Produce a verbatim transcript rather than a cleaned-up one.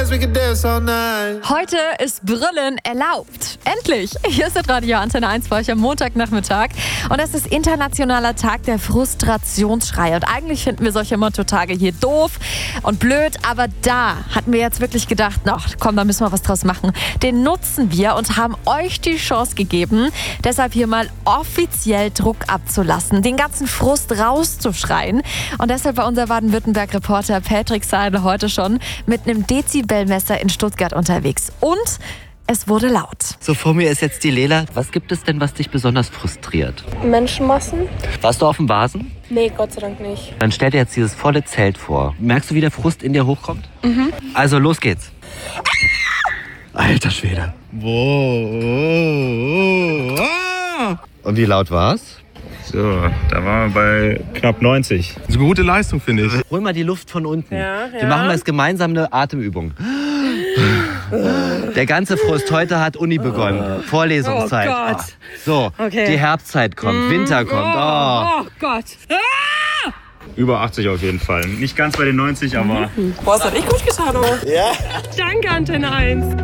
dance, we can dance all night. Heute ist Brüllen erlaubt. Endlich! Hier ist das Radio Antenne eins für euch am Montagnachmittag. Und es ist internationaler Tag der Frustrationsschreie. Und eigentlich finden wir solche Motto-Tage hier doof und blöd. Aber da hatten wir jetzt wirklich gedacht, na komm, da müssen wir was draus machen. Den nutzen wir und haben euch die Chance gegeben, deshalb hier mal offiziell Druck abzulassen, den ganzen Frust rauszuschreien. Und deshalb war unser Baden-Württemberg-Reporter Patrick Seidel heute schon mit einem Dezibelmesser in Stuttgart unterwegs. Und es wurde laut. So, vor mir ist jetzt die Lela. Was gibt es denn, was dich besonders frustriert? Menschenmassen? Warst du auf dem Vasen? Nee, Gott sei Dank nicht. Dann stell dir jetzt dieses volle Zelt vor. Merkst du, wie der Frust in dir hochkommt? Mhm. Also, los geht's. Alter Schwede. Wow. Und wie laut war's? So, da waren wir bei knapp neunzig. Das ist eine gute Leistung, finde ich. Hol mal die Luft von unten. Ja, Wir ja. machen jetzt gemeinsam eine Atemübung. Der ganze Frust, heute hat Uni begonnen. Vorlesungszeit. Oh Gott. So, Okay. die Herbstzeit kommt, Winter kommt. Oh. Oh Gott. Ah! Über achtzig auf jeden Fall. Nicht ganz bei den neunzig, aber... Boah, das hat echt gut getan, oh. Ja. Danke, Antenne eins.